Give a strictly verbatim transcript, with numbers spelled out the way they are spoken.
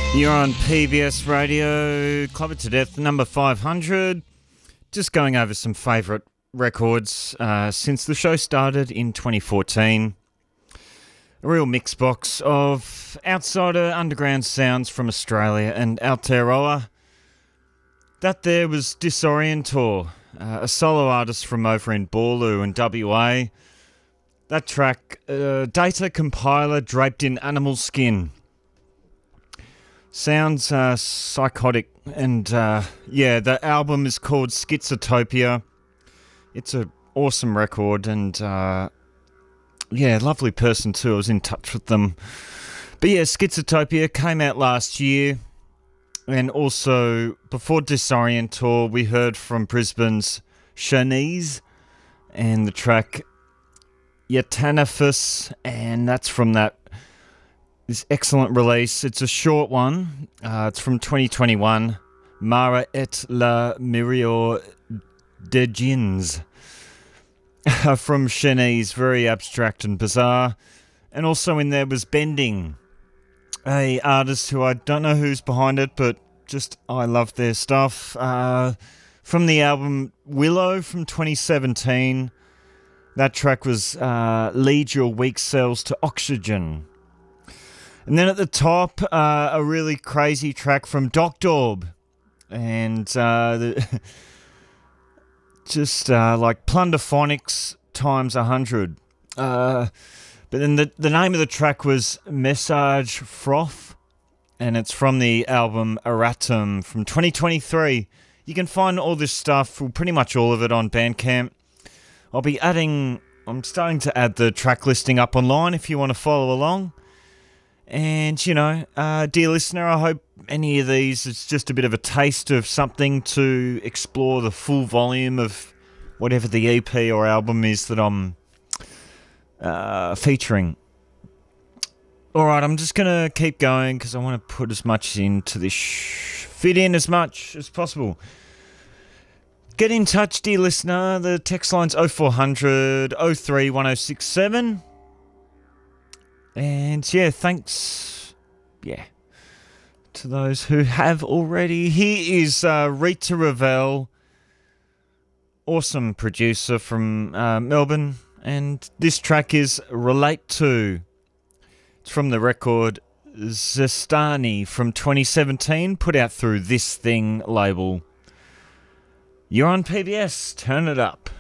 You're on P B S Radio, Club It To Death, number five hundred. Just going over some favourite records uh, since the show started in twenty fourteen. A real mix box of outsider underground sounds from Australia and Aotearoa. That there was Disorientor, uh, a solo artist from over in Borlu in W A. That track, uh, Data Compiler Draped in Animal Skin. Sounds uh, psychotic, and uh, yeah, the album is called Schizotopia. It's an awesome record, and uh, yeah, lovely person too. I was in touch with them. But yeah, Schizotopia came out last year, and also before Disorientor, we heard from Brisbane's Shanice and the track Yatanaphus, and that's from that this excellent release. It's a short one. Uh, it's from twenty twenty-one. Mara et la Mirior de Jins. From Shanice, very abstract and bizarre. And also in there was Bending, a artist who I don't know who's behind it, but just I love their stuff. Uh, from the album Willow from twenty seventeen. That track was uh, Lead Your Weak Cells to Oxygen. And then at the top, uh, a really crazy track from Doc Daub. And uh, the just uh, like Plunderphonics times one hundred. Uh, but then the, the name of the track was Message Froth. And it's from the album Erratum from twenty twenty-three. You can find all this stuff, well, pretty much all of it, on Bandcamp. I'll be adding, I'm starting to add the track listing up online if you want to follow along. And, you know, uh, dear listener, I hope any of these is just a bit of a taste of something to explore the full volume of whatever the E P or album is that I'm uh, featuring. Alright, I'm just going to keep going because I want to put as much into this, sh- fit in as much as possible. Get in touch, dear listener. The text line's oh four hundred, oh three, one oh six seven. And yeah, thanks, yeah, to those who have already. Here is uh, Rita Ravel, awesome producer from uh, Melbourne, and this track is Relate To. It's from the record Zestani from twenty seventeen, put out through This Thing label. You're on P B S, turn it up.